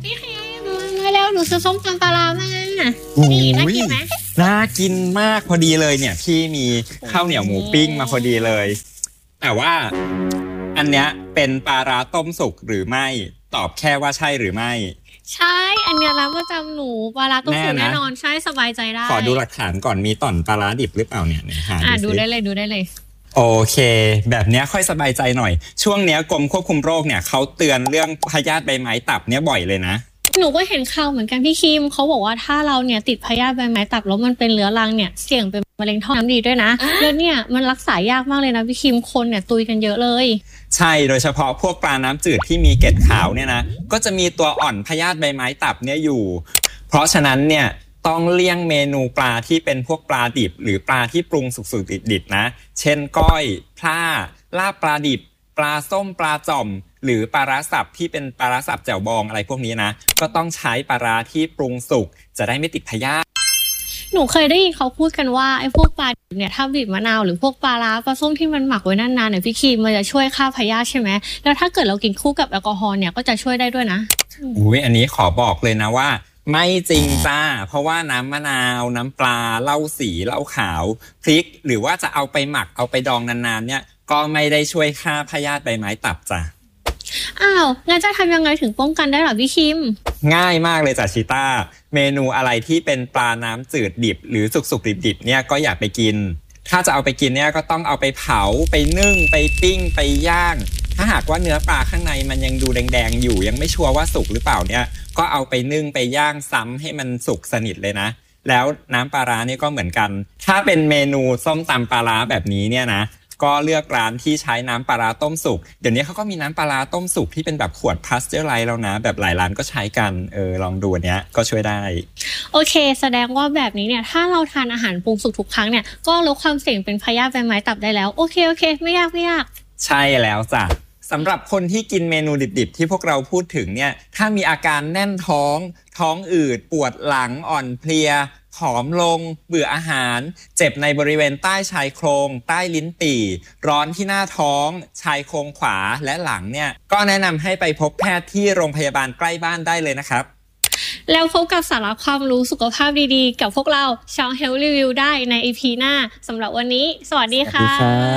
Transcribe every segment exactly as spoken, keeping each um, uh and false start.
พี่คิมมาแล้วหนูซื้อส้มตำปลาร้ามานี่น่ากินไหมน่ากินมากพอดีเลยเนี่ยพี่มีข้าวเหนียวหมูปิ้งมาพอดีเลยแต่ว่าอันเนี้ยเป็นปลาร้าต้มสุกหรือไม่ตอบแค่ว่าใช่หรือไม่ใช่อันเนี้ยร้านประจำหนูปลาร้าต้มสุกแน่นอนใช่สบายใจได้ขอดูหลักฐานก่อนมีต่อนปลาร้าดิบหรือเปล่าเนี่ยหาดูได้เลยดูได้เลยโอเคแบบนี้ค่อยสบายใจหน่อยช่วงนี้กรมควบคุมโรคเนี่ยเขาเตือนเรื่องพยาธิใบไม้ตับเนี่ยบ่อยเลยนะหนูก็เห็นข่าวเหมือนกันพี่คิมเขาบอกว่าถ้าเราเนี่ยติดพยาธิใบไม้ตับแล้วมันเป็นเรื้อรังเนี่ยเสี่ยงเป็นมะเร็งท่อน้ำดีด้วยนะแล้วเนี่ยมันรักษายากมากเลยนะพี่คิมคนเนี่ยตุยกันเยอะเลยใช่โดยเฉพาะพวกปลาน้ำจืดที่มีเกล็ดขาวเนี่ยนะก็จะมีตัวอ่อนพยาธิใบไม้ตับเนี่ยอยู่เพราะฉะนั้นเนี่ยต้องเลี่ยงเมนูปลาที่เป็นพวกปลาดิบหรือปลาที่ปรุงสุกๆดิบๆนะเช่นก้อยพล่าลาบปลาดิบปลาส้มปลาจ่อมหรือปลาร้าสับที่เป็นปลาร้าสับแจ่วบองอะไรพวกนี้นะก็ต้องใช้ปลาร้าที่ปรุงสุกจะได้ไม่ติดพยาธิหนูเคยได้ยินเขาพูดกันว่าไอ้พวกปลาดิบเนี่ยถ้าบีบมะนาวหรือพวกปลาร้าปลาส้มที่มันหมักไว้นานๆเนี่ยพี่คีมมันจะช่วยฆ่าพยาธิใช่ไหมแล้วถ้าเกิดเรากินคู่กับแอลกอฮอล์เนี่ยก็จะช่วยได้ด้วยนะอุ้ยอันนี้ขอบอกเลยนะว่าไม่จริงจ้าเพราะว่าน้ำมะนาวน้ำปลาเหล้าสีเหล้าขาวพริกหรือว่าจะเอาไปหมักเอาไปดองนานๆเนี่ยก็ไม่ได้ช่วยฆ่าพยาธิใบไม้ตับจ้ะอ้าวงั้นจะทำยังไงถึงป้องกันได้หรอพี่คิมง่ายมากเลยจ้ะชิต้าเมนูอะไรที่เป็นปลาน้ำจืดดิบหรือสุกๆดิบๆเนี่ยก็อย่าไปกินถ้าจะเอาไปกินเนี่ยก็ต้องเอาไปเผาไปนึ่งไปปิ้งไปย่างถ้าหากว่าเนื้อปลาข้างในมันยังดูแดงๆอยู่ยังไม่ชัวร์ว่าสุกหรือเปล่าเนี่ยก็เอาไปนึ่งไปย่างซ้ำให้มันสุกสนิทเลยนะแล้วน้ำปลาร้านี่ก็เหมือนกันถ้าเป็นเมนูส้มตำปลาร้าแบบนี้เนี่ยนะก็เลือกร้านที่ใช้น้ำปลาร้าต้มสุกเดี๋ยวนี้เขาก็มีน้ำปลาร้าต้มสุกที่เป็นแบบขวดพลาสเจอร์ไลท์แล้วนะแบบหลายร้านก็ใช้กันเออลองดูอันเนี้ยก็ช่วยได้โอเคแสดงว่าแบบนี้เนี่ยถ้าเราทานอาหารปรุงสุกทุกครั้งเนี่ยก็ลดความเสี่ยงเป็นพยาธิใบไม้ตับได้แล้วโอเคโอเคไม่ยากไม่ยากใช่แล้วจ้ะสำหรับคนที่กินเมนูดิบๆที่พวกเราพูดถึงเนี่ยถ้ามีอาการแน่นท้องท้องอืดปวดหลังอ่อนเพลียผอมลงเบื่ออาหารเจ็บในบริเวณใต้ชายโครงใต้ลิ้นปี่ร้อนที่หน้าท้องชายโครงขวาและหลังเนี่ยก็แนะนำให้ไปพบแพทย์ที่โรงพยาบาลใกล้บ้านได้เลยนะครับแล้วพบกับสาระความรู้สุขภาพดีๆกับพวกเราชาว Health Review ได้ใน อี พี หน้าสำหรับวันนี้สวัสดีค่ะ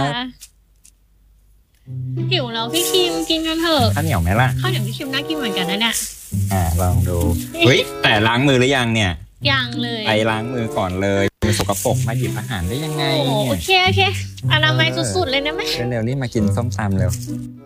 หิวแล้วพี่คิมกินกันเถอะข้าวเหนียวไหมล่ะข้าวเหนียวพี่คิมน่ากินเหมือนกันนะเนี่ยอ่าลองดูเฮ้ยแต่ล้างมือหรือยังเนี่ยยังเลยไปล้างมือก่อนเลยมือสกปรกมาหยิบอาหารได้ยังไงโอเคโอเคอนามัยสุดๆเลยนะแม่เร็วๆนี่มากินส้มตำเร็ว